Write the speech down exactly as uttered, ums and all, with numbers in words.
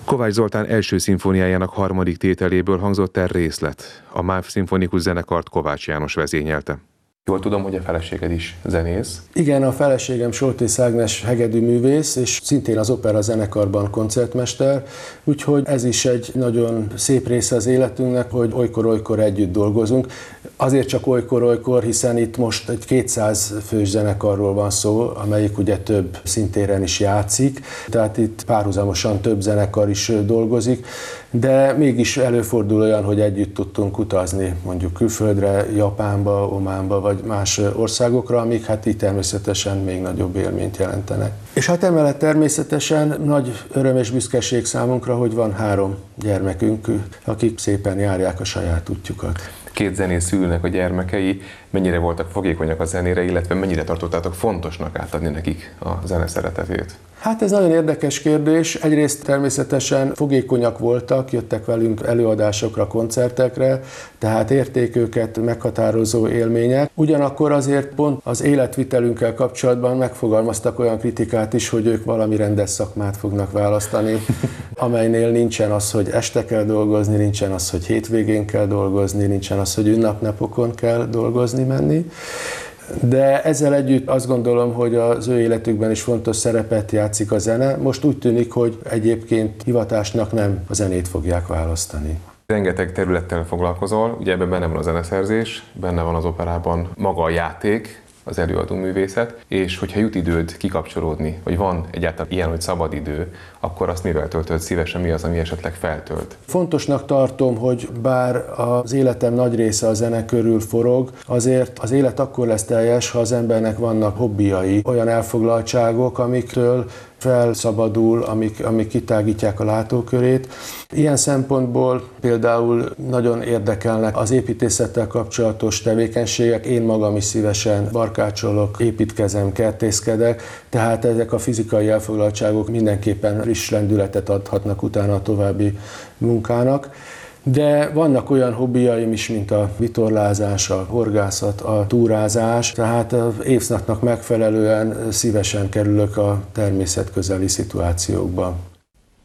Kovács Zoltán első szimfóniájának harmadik tételéből hangzott el részlet. A MÁV szimfonikus zenekart Kovács János vezényelte. Jól tudom, hogy a feleséged is zenész. Igen, a feleségem Soltész Ágnes hegedűművész, és szintén az opera zenekarban koncertmester, úgyhogy ez is egy nagyon szép része az életünknek, hogy olykor-olykor együtt dolgozunk. Azért csak olykor-olykor, hiszen itt most egy kétszáz fős zenekarról van szó, amelyik ugye több szintéren is játszik, tehát itt párhuzamosan több zenekar is dolgozik, de mégis előfordul olyan, hogy együtt tudtunk utazni, mondjuk külföldre, Japánba, Ománba, vagy más országokra, amik hát így természetesen még nagyobb élményt jelentenek. És hát emellett természetesen nagy öröm és büszkeség számunkra, hogy van három gyermekünk, akik szépen járják a saját útjukat. Két zenész szülnek a gyermekei, mennyire voltak fogékonyak a zenére, illetve mennyire tartottátok fontosnak átadni nekik a zene szeretetét? Hát ez nagyon érdekes kérdés. Egyrészt természetesen fogékonyak voltak, jöttek velünk előadásokra, koncertekre, tehát érték őket meghatározó élmények. Ugyanakkor azért pont az életvitelünkkel kapcsolatban megfogalmaztak olyan kritikát is, hogy ők valami rendes szakmát fognak választani, amelynél nincsen az, hogy este kell dolgozni, nincsen az, hogy hétvégén kell dolgozni, nincsen az, hogy ünnepnapokon kell dolgozni, menni. De ezzel együtt azt gondolom, hogy az ő életükben is fontos szerepet játszik a zene. Most úgy tűnik, hogy egyébként hivatásnak nem a zenét fogják választani. Rengeteg területtel foglalkozol, ugye ebben benne van a zeneszerzés, benne van az operában maga a játék, az előadó művészet, és hogyha jut időd kikapcsolódni, vagy van egyáltalán ilyen, hogy szabad idő, akkor azt mivel töltöd szívesen, mi az, ami esetleg feltölt? Fontosnak tartom, hogy bár az életem nagy része a zene körül forog, azért az élet akkor lesz teljes, ha az embernek vannak hobbiai, olyan elfoglaltságok, amiktől felszabadul, amik, amik kitágítják a látókörét. Ilyen szempontból például nagyon érdekelnek az építészettel kapcsolatos tevékenységek. Én magam is szívesen barkácsolok, építkezem, kertészkedek, tehát ezek a fizikai elfoglaltságok mindenképpen friss lendületet adhatnak utána a további munkának. De vannak olyan hobbiaim is, mint a vitorlázás, a horgászat, a túrázás, tehát az évszaknak megfelelően szívesen kerülök a természetközeli szituációkba.